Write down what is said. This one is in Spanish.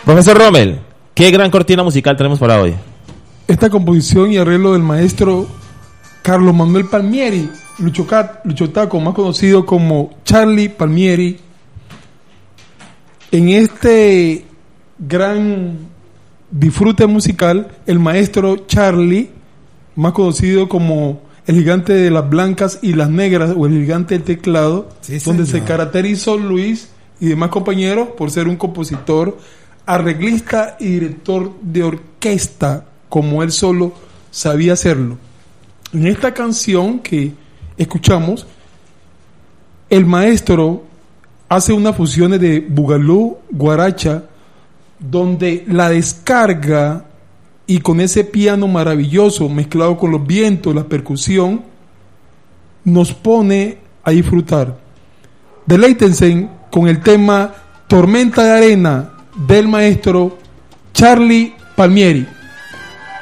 Profesor Rommel, ¿qué gran cortina musical tenemos para hoy? Esta composición y arreglo del maestro Carlos Manuel Palmieri, Lucho Taco, más conocido como Charlie Palmieri. En este gran disfrute musical, el maestro Charlie, más conocido como el gigante de las blancas y las negras o el gigante del teclado, sí, donde se caracterizó Luis y demás compañeros por ser un compositor, arreglista y director de orquesta, como él solo sabía hacerlo. En esta canción que escuchamos, el maestro hace unas fusiones de bugalú, guaracha, donde la descarga y con ese piano maravilloso mezclado con los vientos, la percusión, nos pone a disfrutar. Deleítense con el tema Tormenta de Arena del maestro Charlie Palmieri.